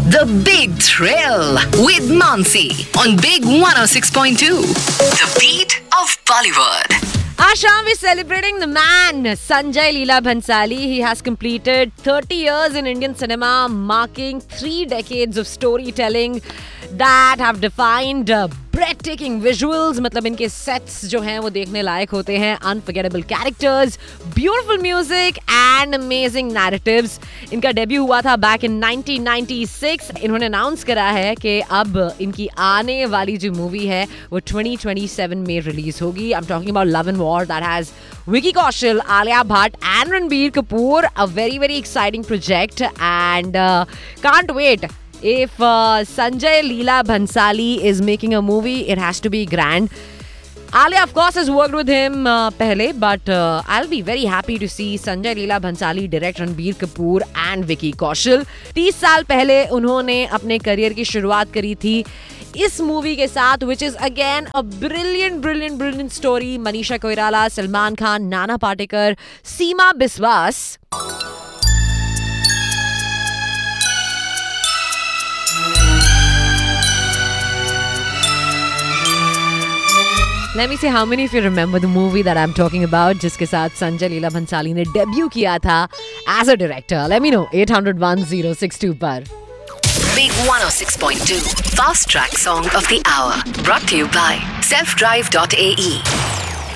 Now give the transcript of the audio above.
The Big Thrill with Mansi on Big 106.2. The beat of Bollywood. Asham, we're celebrating the man, Sanjay Leela Bhansali. He has completed 30 years in Indian cinema, marking 3 decades of storytelling that have defined breathtaking visuals. मतलब इनके sets जो हैं वो देखने लायक होते हैं. Unforgettable characters, beautiful music and amazing narratives. इनका debut हुआ था back in 1996. इन्होंने announce करा है कि अब इनकी आने वाली जो movie है वो 2027 में release होगी. I'm talking about Love and War that has Vicky Kaushal, Alia Bhatt and Ranbir Kapoor. A very, very exciting project and can't wait. If Sanjay Leela Bhansali is making a movie, it has to be grand. Alia, of course, has worked with him pehle, but I'll be very happy to see Sanjay Leela Bhansali direct Ranbir Kapoor and Vicky Kaushal. 30 साल पहले उन्होंने अपने career की शुरुआत करी थी इस movie के साथ, which is again a brilliant story. Manisha Koirala, Salman Khan, Nana Patekar, Seema Biswas. Let me see how many of you remember the movie that I'm talking about, जिसके साथ संजय लीला भंसाली ने डेब्यू किया था as a director. Let me know 800-1062 पर. Big 106.2 Fast Track Song of the Hour. Brought to you by selfdrive.ae.